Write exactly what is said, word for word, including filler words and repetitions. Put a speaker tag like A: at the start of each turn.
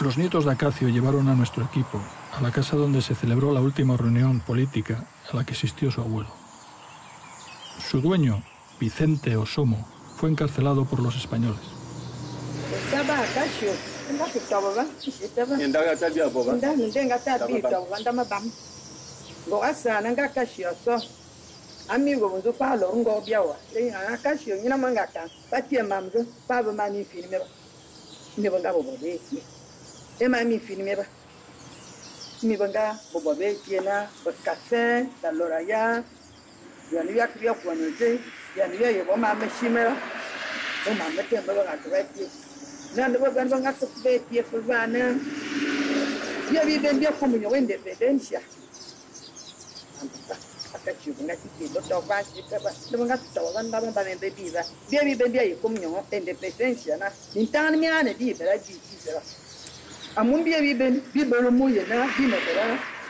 A: Los nietos de Acacio llevaron a nuestro equipo a la casa donde se celebró la última reunión política a la que asistió su abuelo. Su dueño, Vicente Osomo, fue encarcelado por los españoles.
B: Ema mi filme ba mi banga bobo be tiena ba café da loraya ya ni ya kriya ko ni te ya ni ya bo ma me shimera o ma me te ba ga tweti na ndo ba ga ga to be tie fo bana ya bi ben dia ko mi yo independencia aka chi bunga ti do to ba ti ka ba ndo ga to ba nda ba be biba dia bi ben dia ko mi yo independencia na nintan mi ane di ba ji ti sera amun biya bi ben bi bero mo ye na bi na bera